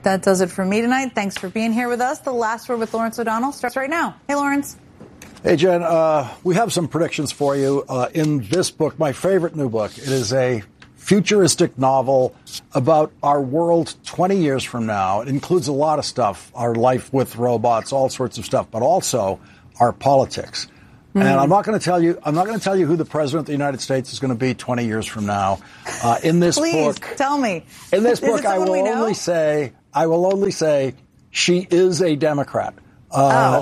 That does it for me tonight. Thanks for being here with us. The Last Word with Lawrence O'Donnell starts right now. Hey, Lawrence. Hey, Jen. We have some predictions for you in this book, my favorite new book. It is a futuristic novel about our world 20 years from now. It includes a lot of stuff, our life with robots, all sorts of stuff, but also our politics. And I'm not going to tell you who the president of the United States is going to be 20 years from now. In this Please, book, tell me. In this book, I will only say she is a Democrat. You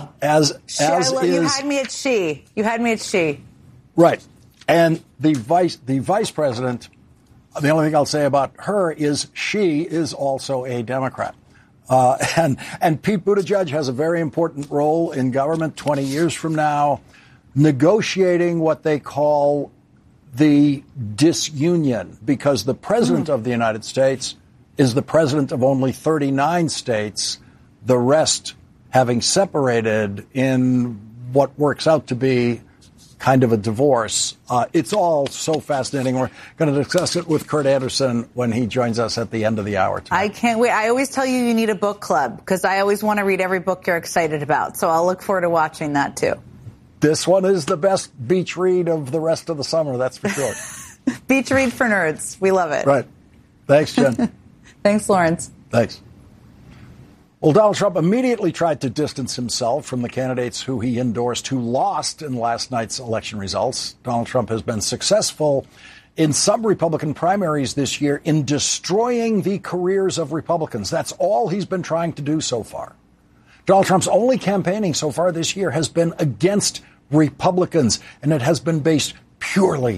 had me at she. You had me at she. Right. And the vice president, the only thing I'll say about her is she is also a Democrat. And Pete Buttigieg has a very important role in government 20 years from now, negotiating what they call the disunion, because the president of the United States is the president of only 39 states, the rest having separated in what works out to be kind of a divorce. It's all so fascinating. We're going to discuss it with Kurt Anderson when he joins us at the end of the hour tonight. I can't wait. I always tell you need a book club because I always want to read every book you're excited about. So I'll look forward to watching that, too. This one is the best beach read of the rest of the summer, that's for sure. Beach read for nerds. We love it. Right. Thanks, Jen. Thanks, Lawrence. Thanks. Well, Donald Trump immediately tried to distance himself from the candidates who he endorsed who lost in last night's election results. Donald Trump has been successful in some Republican primaries this year in destroying the careers of Republicans. That's all he's been trying to do so far. Donald Trump's only campaigning so far this year has been against Republicans, and it has been based purely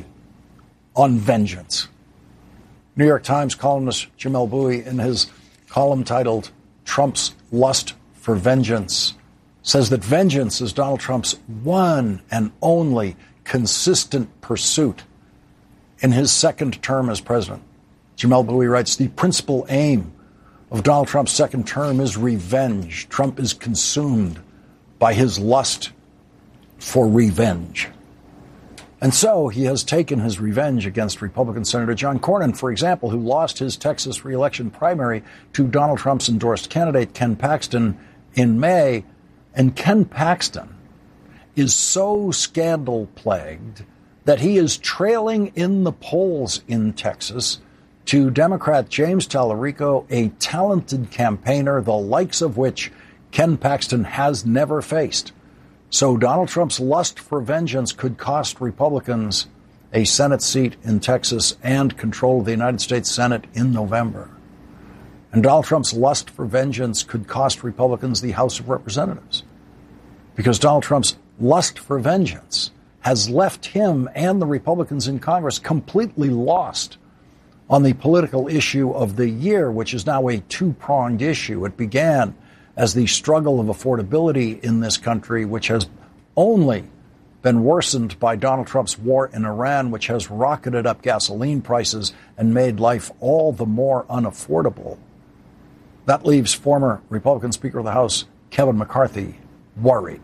on vengeance. New York Times columnist Jamelle Bouie, in his column titled Trump's Lust for Vengeance, says that vengeance is Donald Trump's one and only consistent pursuit in his second term as president. Jamelle Bouie writes, the principal aim of Donald Trump's second term is revenge. Trump is consumed by his lust for revenge. And so he has taken his revenge against Republican Senator John Cornyn, for example, who lost his Texas reelection primary to Donald Trump's endorsed candidate, Ken Paxton, in May. And Ken Paxton is so scandal-plagued that he is trailing in the polls in Texas to Democrat James Tallarico, a talented campaigner, the likes of which Ken Paxton has never faced. So Donald Trump's lust for vengeance could cost Republicans a Senate seat in Texas and control of the United States Senate in November. And Donald Trump's lust for vengeance could cost Republicans the House of Representatives, because Donald Trump's lust for vengeance has left him and the Republicans in Congress completely lost on the political issue of the year, which is now a two-pronged issue. It began as the struggle of affordability in this country, which has only been worsened by Donald Trump's war in Iran, which has rocketed up gasoline prices and made life all the more unaffordable. That leaves former Republican Speaker of the House Kevin McCarthy worried.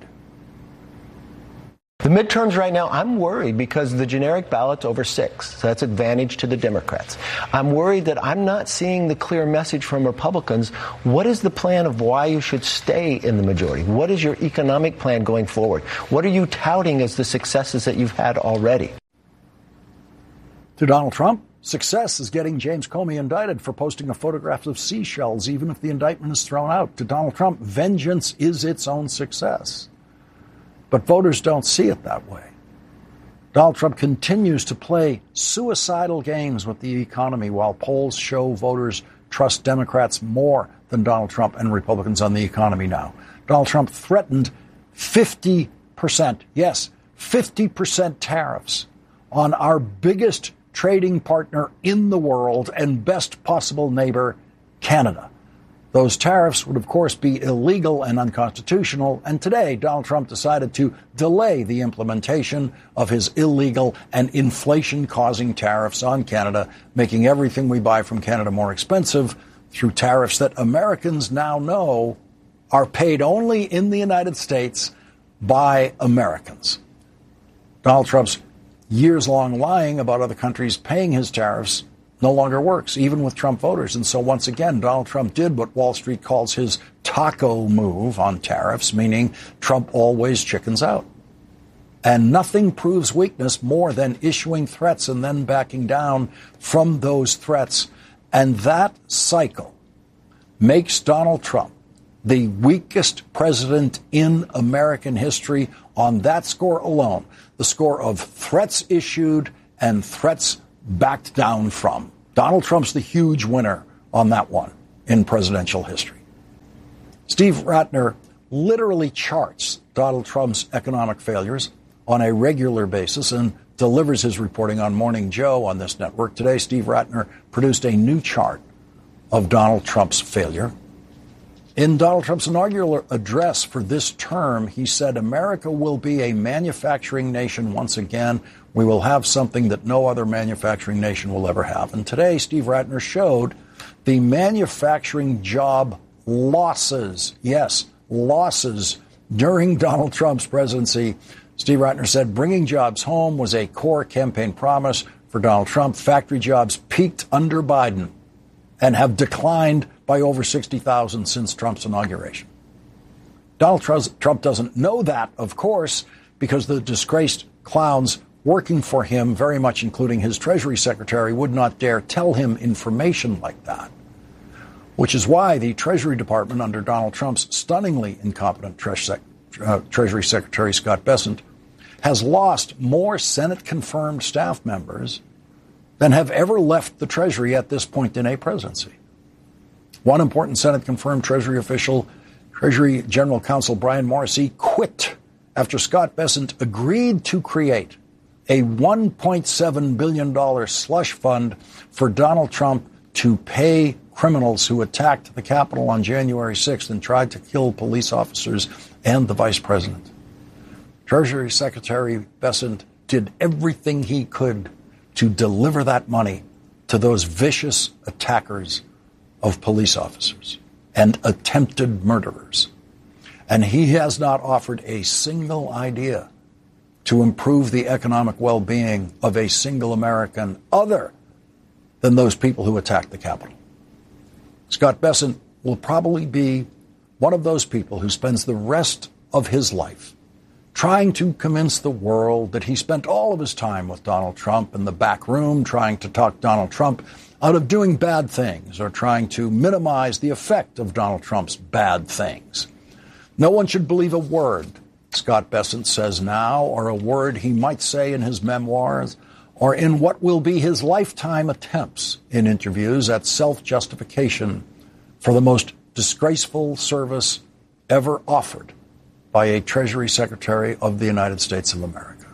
The midterms right now, I'm worried because the generic ballot's over 6. So that's advantage to the Democrats. I'm worried that I'm not seeing the clear message from Republicans. What is the plan of why you should stay in the majority? What is your economic plan going forward? What are you touting as the successes that you've had already? To Donald Trump, success is getting James Comey indicted for posting a photograph of seashells, even if the indictment is thrown out. To Donald Trump, vengeance is its own success. But voters don't see it that way. Donald Trump continues to play suicidal games with the economy while polls show voters trust Democrats more than Donald Trump and Republicans on the economy now. Donald Trump threatened 50%, yes, 50% tariffs on our biggest trading partner in the world and best possible neighbor, Canada. Those tariffs would, of course, be illegal and unconstitutional. And today, Donald Trump decided to delay the implementation of his illegal and inflation-causing tariffs on Canada, making everything we buy from Canada more expensive through tariffs that Americans now know are paid only in the United States by Americans. Donald Trump's years-long lying about other countries paying his tariffs no longer works, even with Trump voters. And so once again, Donald Trump did what Wall Street calls his taco move on tariffs, meaning Trump always chickens out. And nothing proves weakness more than issuing threats and then backing down from those threats. And that cycle makes Donald Trump the weakest president in American history on that score alone, the score of threats issued and threats backed down from. Donald Trump's the huge winner on that one in presidential history. Steve Rattner literally charts Donald Trump's economic failures on a regular basis and delivers his reporting on Morning Joe on this network. Today, Steve Rattner produced a new chart of Donald Trump's failure. In Donald Trump's inaugural address for this term, he said, America will be a manufacturing nation once again. We will have something that no other manufacturing nation will ever have. And today, Steve Rattner showed the manufacturing job losses. Yes, losses during Donald Trump's presidency. Steve Rattner said bringing jobs home was a core campaign promise for Donald Trump. Factory jobs peaked under Biden and have declined by over 60,000 since Trump's inauguration. Donald Trump doesn't know that, of course, because the disgraced clowns working for him, very much including his Treasury Secretary, would not dare tell him information like that, which is why the Treasury Department under Donald Trump's stunningly incompetent Treasury Secretary Scott Bessent has lost more Senate-confirmed staff members than have ever left the Treasury at this point in a presidency. One important Senate-confirmed Treasury official, Treasury General Counsel Brian Morrissey, quit after Scott Bessent agreed to create a $1.7 billion slush fund for Donald Trump to pay criminals who attacked the Capitol on January 6th and tried to kill police officers and the vice president. Treasury Secretary Bessent did everything he could to deliver that money to those vicious attackers of police officers and attempted murderers. And he has not offered a single idea to improve the economic well-being of a single American other than those people who attacked the Capitol. Scott Bessent will probably be one of those people who spends the rest of his life trying to convince the world that he spent all of his time with Donald Trump in the back room trying to talk Donald Trump out of doing bad things or trying to minimize the effect of Donald Trump's bad things. No one should believe a word Scott Bessent says now or a word he might say in his memoirs or in what will be his lifetime attempts in interviews at self-justification for the most disgraceful service ever offered by a Treasury Secretary of the United States of America.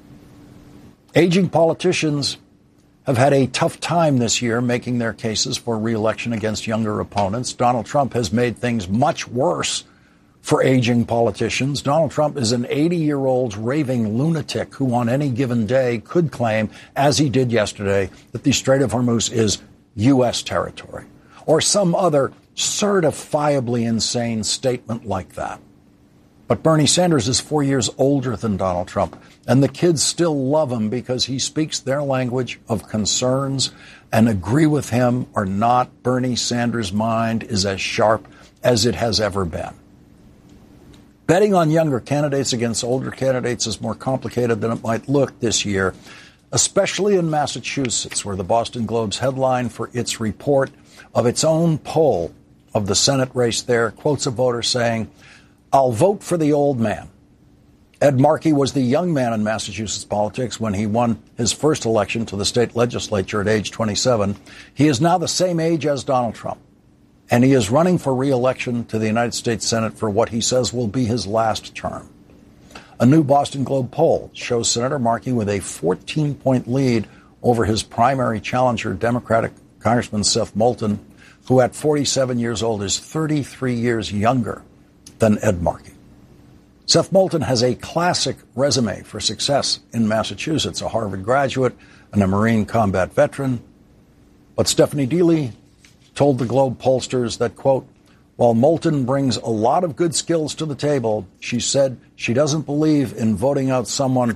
Aging politicians have had a tough time this year making their cases for re-election against younger opponents. Donald Trump has made things much worse for aging politicians. Donald Trump is an 80-year-old raving lunatic who on any given day could claim, as he did yesterday, that the Strait of Hormuz is U.S. territory, or some other certifiably insane statement like that. But Bernie Sanders is 4 years older than Donald Trump, and the kids still love him because he speaks their language of concerns and agree with him or not. Bernie Sanders' mind is as sharp as it has ever been. Betting on younger candidates against older candidates is more complicated than it might look this year, especially in Massachusetts, where the Boston Globe's headline for its report of its own poll of the Senate race there quotes a voter saying, "I'll vote for the old man." Ed Markey was the young man in Massachusetts politics when he won his first election to the state legislature at age 27. He is now the same age as Donald Trump, and he is running for re-election to the United States Senate for what he says will be his last term. A new Boston Globe poll shows Senator Markey with a 14-point lead over his primary challenger, Democratic Congressman Seth Moulton, who at 47 years old is 33 years younger than Ed Markey. Seth Moulton has a classic resume for success in Massachusetts, a Harvard graduate and a Marine combat veteran. But Stephanie Dealey told the Globe pollsters that, quote, while Moulton brings a lot of good skills to the table, she said she doesn't believe in voting out someone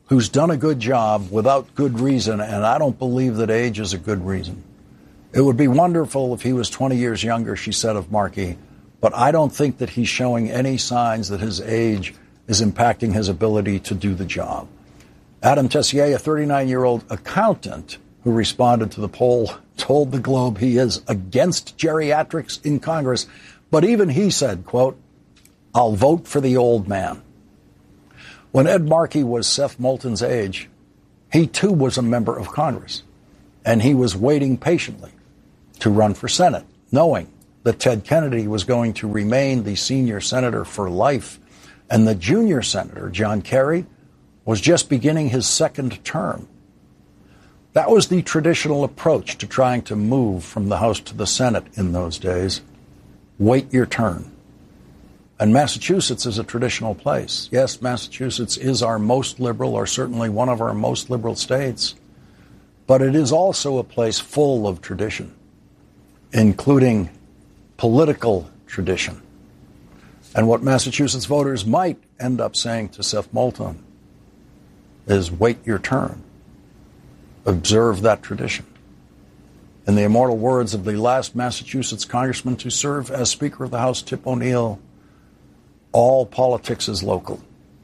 who's done a good job without good reason, and I don't believe that age is a good reason. It would be wonderful if he was 20 years younger, she said of Markey, but I don't think that he's showing any signs that his age is impacting his ability to do the job. Adam Tessier, a 39-year-old accountant who responded to the poll, told the Globe he is against geriatrics in Congress, but even he said, quote, "I'll vote for the old man." When Ed Markey was Seth Moulton's age, he too was a member of Congress, and he was waiting patiently to run for Senate, knowing that Ted Kennedy was going to remain the senior senator for life, and the junior senator, John Kerry, was just beginning his second term. That was the traditional approach to trying to move from the House to the Senate in those days. Wait your turn. And Massachusetts is a traditional place. Yes, Massachusetts is our most liberal, or certainly one of our most liberal states. But it is also a place full of tradition, including political tradition. And what Massachusetts voters might end up saying to Seth Moulton is, wait your turn. Observe that tradition. In the immortal words of the last Massachusetts congressman to serve as Speaker of the House, Tip O'Neill, all politics is local.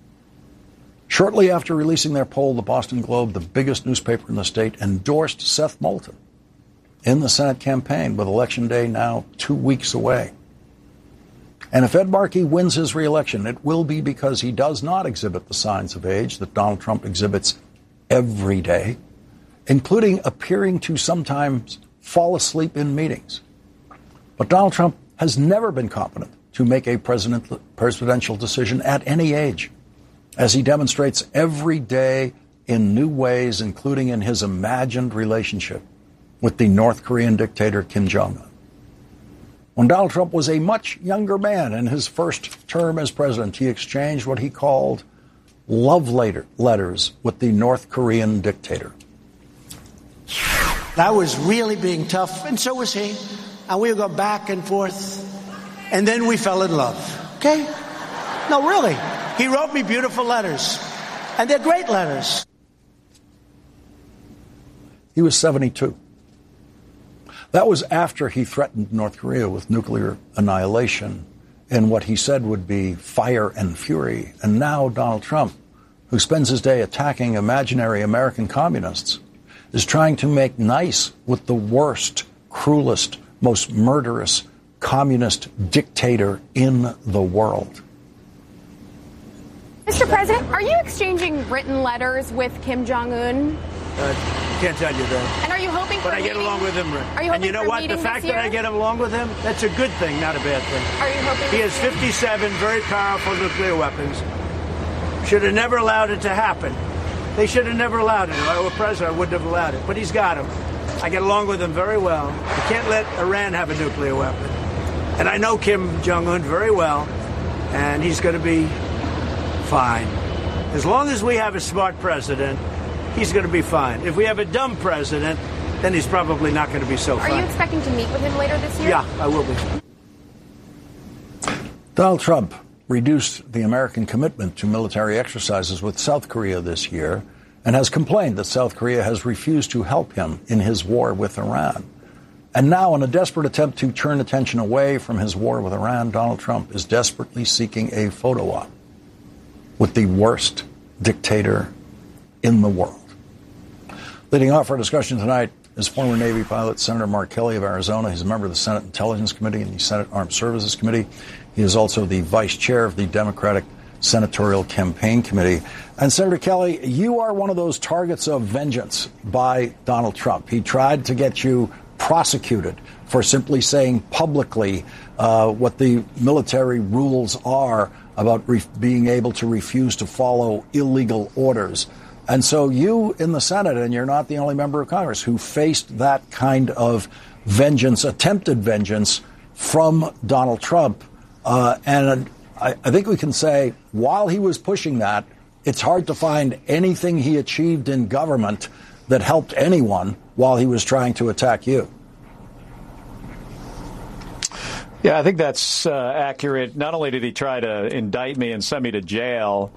Shortly after releasing their poll, the Boston Globe, the biggest newspaper in the state, endorsed Seth Moulton in the Senate campaign, with Election Day now 2 weeks away. And if Ed Markey wins his reelection, it will be because he does not exhibit the signs of age that Donald Trump exhibits every day, including appearing to sometimes fall asleep in meetings. But Donald Trump has never been competent to make a presidential decision at any age, as he demonstrates every day in new ways, including in his imagined relationship with the North Korean dictator Kim Jong-un. When Donald Trump was a much younger man in his first term as president, he exchanged what he called love letters with the North Korean dictator. I was really being tough, and so was he. And we would go back and forth, and then we fell in love. Okay? No, really. He wrote me beautiful letters, and they're great letters. He was 72. That was after he threatened North Korea with nuclear annihilation in what he said would be fire and fury. And now Donald Trump, who spends his day attacking imaginary American communists, is trying to make nice with the worst, cruelest, most murderous communist dictator in the world. Mr. President, are you exchanging written letters with Kim Jong-un? Can't tell you that. And are you hoping But I get along with him. Are you hoping and you know for what? The fact that I get along with him, that's a good thing, not a bad thing. Are you hoping? He has 57 very powerful nuclear weapons. Should have never allowed it to happen. They should have never allowed it. If I were president, I wouldn't have allowed it. But he's got them. I get along with him very well. You can't let Iran have a nuclear weapon. And I know Kim Jong-un very well, and he's going to be fine. As long as we have a smart president, he's going to be fine. If we have a dumb president, then he's probably not going to be so fine. Are you expecting to meet with him later this year? Yeah, I will be. Donald Trump reduced the American commitment to military exercises with South Korea this year and has complained that South Korea has refused to help him in his war with Iran. And now, in a desperate attempt to turn attention away from his war with Iran, Donald Trump is desperately seeking a photo op with the worst dictator in the world. Leading off our discussion tonight is former Navy pilot Senator Mark Kelly of Arizona. He's a member of the Senate Intelligence Committee and the Senate Armed Services Committee. He is also the vice chair of the Democratic Senatorial Campaign Committee. And Senator Kelly, you are one of those targets of vengeance by Donald Trump. He tried to get you prosecuted for simply saying publicly what the military rules are about being able to refuse to follow illegal orders. And so you in the Senate, and you're not the only member of Congress who faced that kind of vengeance, attempted vengeance from Donald Trump. And I think we can say while he was pushing that, it's hard to find anything he achieved in government that helped anyone while he was trying to attack you. Yeah, I think that's accurate. Not only did he try to indict me and send me to jail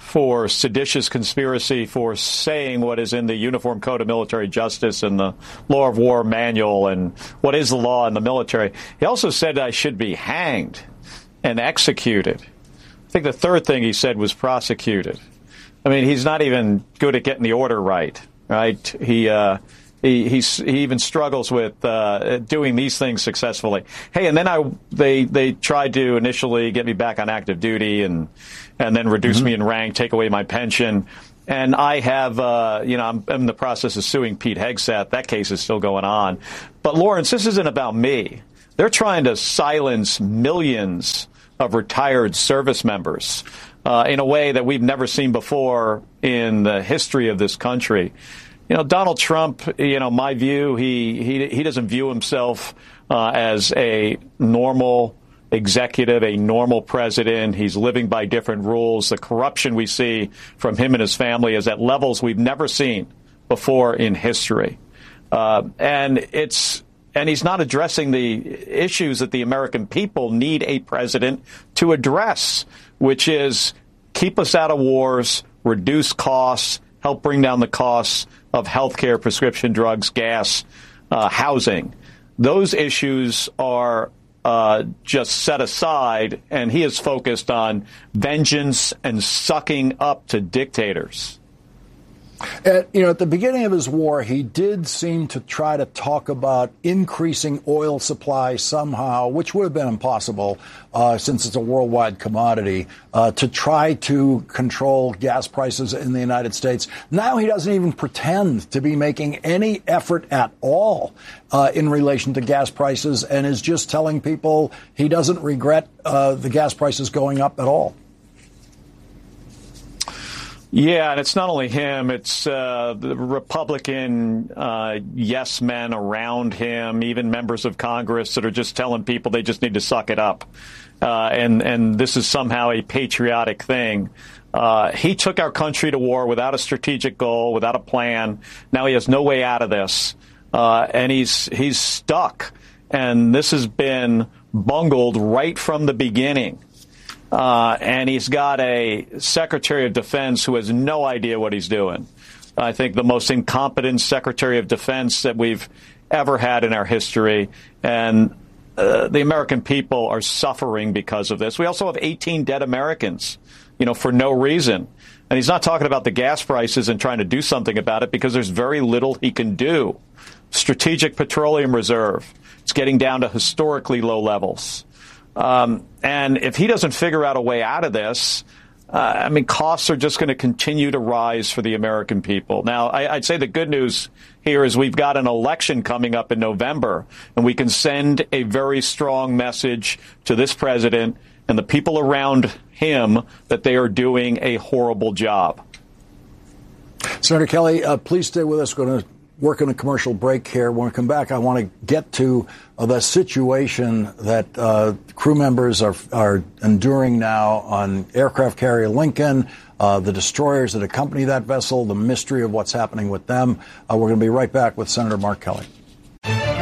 for seditious conspiracy, for saying what is in the Uniform Code of Military Justice and the Law of War Manual and what is the law in the military. He also said I should be hanged and executed. I think the third thing he said was prosecuted. I mean, he's not even good at getting the order right? He even struggles with doing these things successfully. Hey, and then they tried to initially get me back on active duty and then reduce me in rank, take away my pension. And I have, I'm in the process of suing Pete Hegseth. That case is still going on. But, Lawrence, this isn't about me. They're trying to silence millions of retired service members in a way that we've never seen before in the history of this country. Donald Trump, my view, he doesn't view himself as a normal executive, a normal president. He's living by different rules. The corruption we see from him and his family is at levels we've never seen before in history. And he's not addressing the issues that the American people need a president to address, which is keep us out of wars, reduce costs, help bring down the costs of health care, prescription drugs, gas, housing. Those issues are just set aside, and he is focused on vengeance and sucking up to dictators. At the beginning of his war, he did seem to try to talk about increasing oil supply somehow, which would have been impossible since it's a worldwide commodity, to try to control gas prices in the United States. Now he doesn't even pretend to be making any effort at all in relation to gas prices and is just telling people he doesn't regret the gas prices going up at all. Yeah, and it's not only him. It's the Republican yes men around him, even members of Congress that are just telling people they just need to suck it up. And this is somehow a patriotic thing. He took our country to war without a strategic goal, without a plan. Now he has no way out of this. And he's stuck. And this has been bungled right from the beginning. And he's got a Secretary of Defense who has no idea what he's doing. I think the most incompetent Secretary of Defense that we've ever had in our history. And the American people are suffering because of this. We also have 18 dead Americans, for no reason. And he's not talking about the gas prices and trying to do something about it because there's very little he can do. Strategic Petroleum Reserve. It's getting down to historically low levels. And if he doesn't figure out a way out of this, costs are just going to continue to rise for the American people. Now, I'd say the good news here is we've got an election coming up in November, and we can send a very strong message to this president and the people around him that they are doing a horrible job. Senator Kelly, please stay with us. We're going to work on a commercial break here. When we come back, I want to get to the situation that crew members are enduring now on aircraft carrier Lincoln, the destroyers that accompany that vessel, the mystery of what's happening with them. We're going to be right back with Senator Mark Kelly.